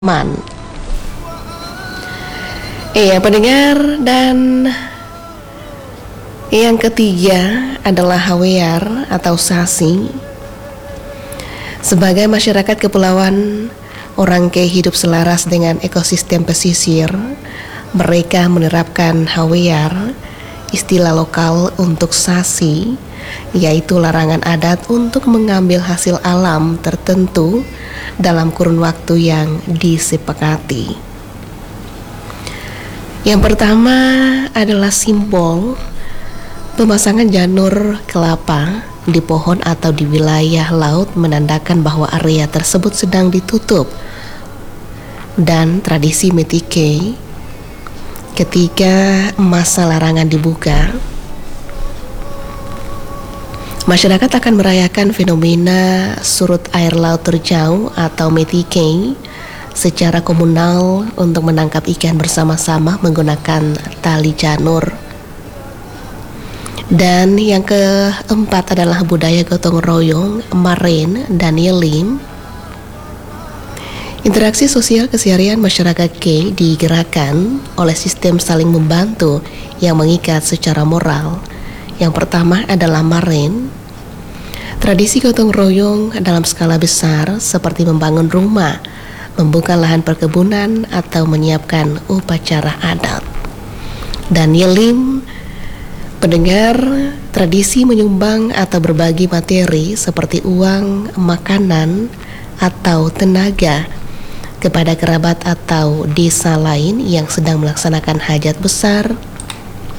Man. Iya pendengar, dan yang ketiga adalah hawear atau sasi. Sebagai masyarakat kepulauan, Orangke hidup selaras dengan ekosistem pesisir. Mereka menerapkan hawear, istilah lokal untuk sasi, yaitu larangan adat untuk mengambil hasil alam tertentu dalam kurun waktu yang disepakati. Yang pertama adalah simbol pemasangan janur kelapa di pohon atau di wilayah laut menandakan bahwa area tersebut sedang ditutup. Dan tradisi Metike, ketika masa larangan dibuka, masyarakat akan merayakan fenomena surut air laut terjauh atau Metike secara komunal untuk menangkap ikan bersama-sama menggunakan tali janur. Dan yang keempat adalah budaya gotong royong, maren, dan yelim. Interaksi sosial keseharian masyarakat K digerakkan oleh sistem saling membantu yang mengikat secara moral. Yang pertama adalah maren. Tradisi gotong royong dalam skala besar seperti membangun rumah, membuka lahan perkebunan, atau menyiapkan upacara adat. Dan yelim, pendengar, tradisi menyumbang atau berbagi materi seperti uang, makanan, atau tenaga kepada kerabat atau desa lain yang sedang melaksanakan hajat besar